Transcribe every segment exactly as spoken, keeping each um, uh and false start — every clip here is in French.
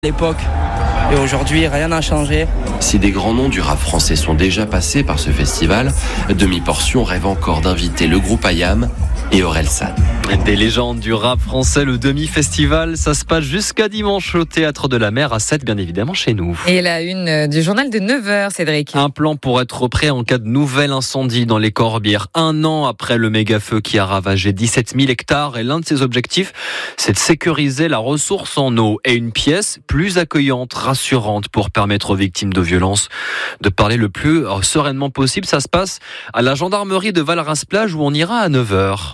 l'époque. Et aujourd'hui, rien n'a changé. Si des grands noms du rap français sont déjà passés par ce festival, Demi-Portion rêve encore d'inviter le groupe Ayam et Orelsan. Des légendes du rap français, le Demi-Festival, ça se passe jusqu'à dimanche au Théâtre de la Mer à sept, bien évidemment chez nous. Et la une du journal de neuf heures, Cédric. Un plan pour être prêt en cas de nouvel incendie dans les Corbières. Un an après le méga-feu qui a ravagé dix-sept mille hectares. Et l'un de ses objectifs, c'est de sécuriser la ressource en eau et une pièce plus accueillante, rassurante pour permettre aux victimes de violences de parler le plus sereinement possible. Ça se passe à la gendarmerie de Valras-Plage où on ira à neuf heures.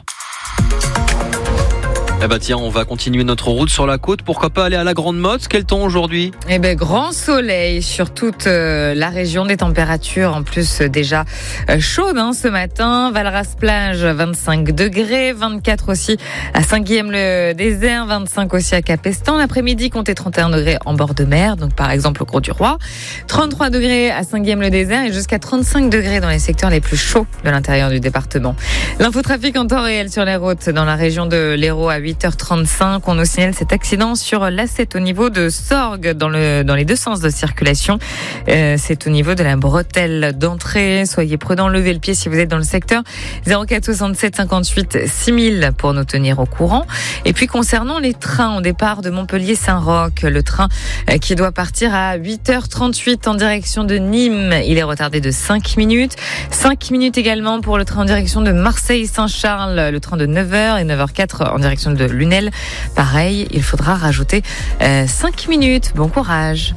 Eh ben tiens, on va continuer notre route sur la côte. Pourquoi pas aller à la Grande Motte? Quel temps aujourd'hui? Eh ben grand soleil sur toute euh, la région, des températures en plus euh, déjà euh, chaudes hein, ce matin. Valras-Plage vingt-cinq degrés, vingt-quatre aussi à Saint-Guilhem-le-Désert, vingt-cinq aussi à Capestan. L'après-midi comptez trente et un degrés en bord de mer, donc par exemple au Cours du Roi, trente-trois degrés à Saint-Guilhem-le-Désert et jusqu'à trente-cinq degrés dans les secteurs les plus chauds de l'intérieur du département. L'infotrafic en temps réel sur les routes dans la région de l'Hérault à huit heures trente-cinq. On nous signale cet accident sur l'A sept au niveau de Sorgues dans, le, dans les deux sens de circulation. Euh, c'est au niveau de la bretelle d'entrée. Soyez prudents, levez le pied si vous êtes dans le secteur. zéro quatre soixante-sept cinquante-huit six mille pour nous tenir au courant. Et puis concernant les trains au départ de Montpellier-Saint-Roch, le train qui doit partir à huit heures trente-huit en direction de Nîmes, il est retardé de cinq minutes. cinq minutes également pour le train en direction de Marseille-Saint-Charles, le train de neuf heures et neuf heures quatre en direction de Lunel. Pareil, il faudra rajouter euh, cinq minutes. Bon courage.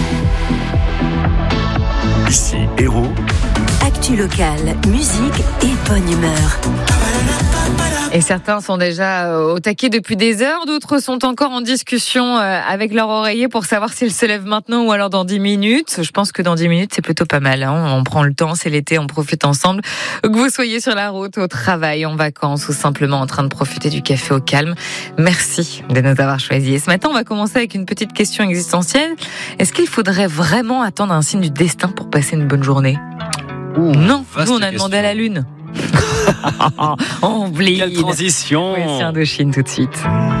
Ici Hérault. Actu locale, musique et bonne humeur. Et certains sont déjà au taquet depuis des heures, d'autres sont encore en discussion avec leur oreiller pour savoir s'ils se lèvent maintenant ou alors dans dix minutes. Je pense que dans dix minutes, c'est plutôt pas mal. Hein. On prend le temps, c'est l'été, on profite ensemble. Que vous soyez sur la route, au travail, en vacances ou simplement en train de profiter du café au calme. Merci de nous avoir choisis. Et ce matin, on va commencer avec une petite question existentielle. Est-ce qu'il faudrait vraiment attendre un signe du destin pour passer une bonne journée? Ouh, non, nous on a question. demandé à la Lune. On oublie. Quelle transition! Oui, c'est Indochine tout de suite.